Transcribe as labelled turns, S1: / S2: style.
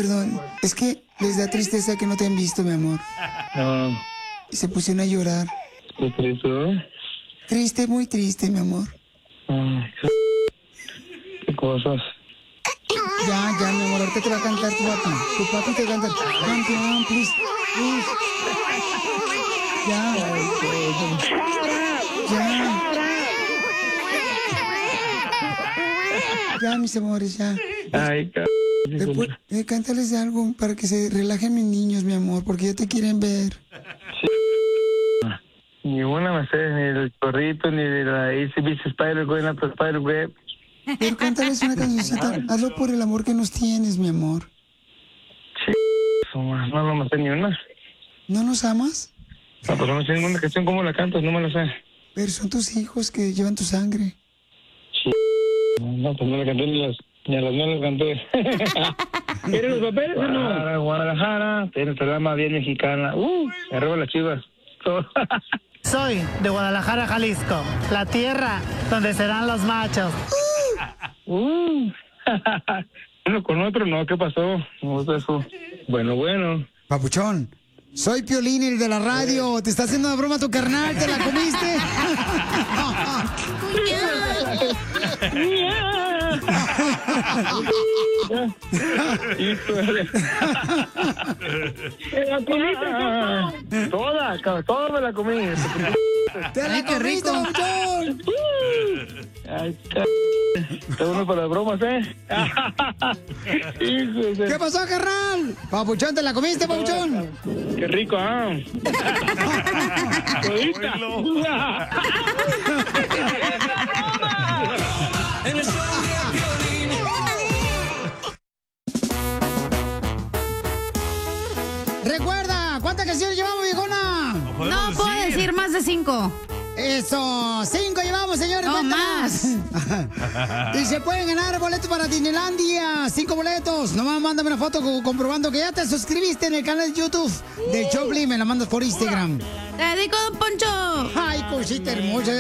S1: perdón. Es que les da tristeza que no te han visto, mi amor.
S2: No.
S1: Y se pusieron a llorar.
S2: ¿Qué triste?
S1: Triste, muy triste, mi amor.
S2: Ay, qué cosas.
S1: Ya, mi amor, ahorita te va a cantar tu papi. Tu papi te va a cantar. Campeón, please. Ya. Ya, mis amores, ya.
S2: Ay,
S1: Cántales algo para que se relajen mis niños, mi amor, porque ya te quieren ver.
S2: Sí. Ni una me sé, ni del corrito, ni de la ACDC Spider Going Up the Spider Web.
S1: Pero cántales una cancioncita. Hazlo por el amor que nos tienes, mi amor.
S2: Sí, no me sé ni una.
S1: ¿No nos amas?
S2: No, pues no sé ninguna canción. ¿Cómo la cantas? No me la sé.
S1: Pero son tus hijos que llevan tu sangre.
S2: Sí. No, pues no la canté ni a las no las canté. ¿Quieres los papeles o no? Guadalajara, tienes el alma bien mexicana. Arriba las Chivas.
S3: Soy de Guadalajara, Jalisco, la tierra donde serán los machos.
S2: Uno con otro, no, ¿qué pasó? No es eso. Bueno.
S1: Papuchón, soy Piolín, el de la radio. Te está haciendo una broma tu carnal, ¿te la comiste?
S2: Toda me la comí.
S1: ¡Te la comiste, Papuchón!
S2: Ay, está uno para las bromas, ¿eh?
S1: ¿Qué pasó, carnal? Papuchón, ¿te la comiste, Papuchón?
S2: Qué rico, ¿ah?
S1: Recuerda, ¿cuántas canciones llevamos, viejona?
S4: No puedo decir más de 5.
S1: Eso, 5 llevamos, señores.
S4: No más.
S1: Y se pueden ganar boletos para Disneylandia. 5 boletos. Nomás mándame una foto comprobando que ya te suscribiste en el canal de YouTube de Choplin. Me la mandas por Instagram.
S4: Te dedico, Don Poncho.
S1: Ay, cosita hermosa.